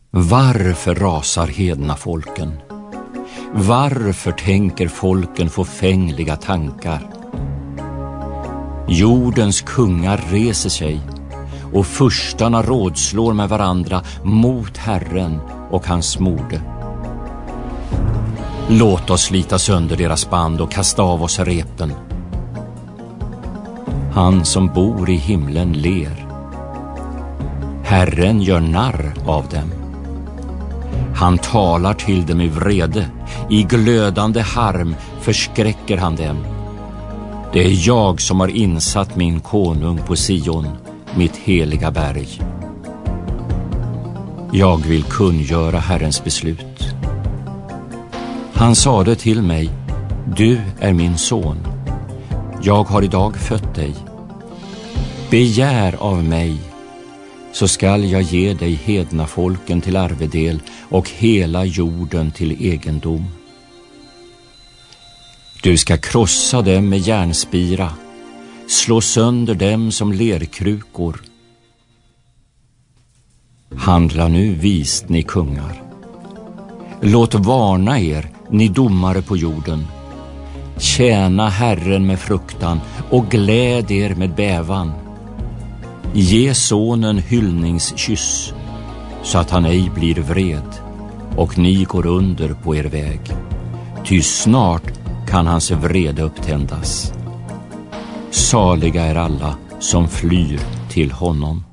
Varför rasar hedna folken? Varför tänker folken förfängliga tankar? Jordens kungar reser sig och furstarna rådslår med varandra mot Herren och hans mode. Låt oss slita sönder deras band och kasta av oss repen. Han som bor i himlen ler. Herren gör narr av dem. Han talar till dem i vrede. I glödande harm förskräcker han dem. Det är jag som har insatt min konung på Sion, mitt heliga berg. Jag vill kungöra Herrens beslut. Han sade till mig, du är min son. Jag har idag fött dig. Begär av mig, så skall jag ge dig hedna folken till arvedel och hela jorden till egendom. Du ska krossa dem med järnspira, slå sönder dem som lerkrukor. Handla nu vist, ni kungar. Låt varna er, ni domare på jorden. Tjäna Herren med fruktan och gläd er med bävan. Ge sonen hyllningskyss, så att han ej blir vred och ni går under på er väg. Ty snart kan hans vrede upptändas. Saliga är alla som flyr till honom.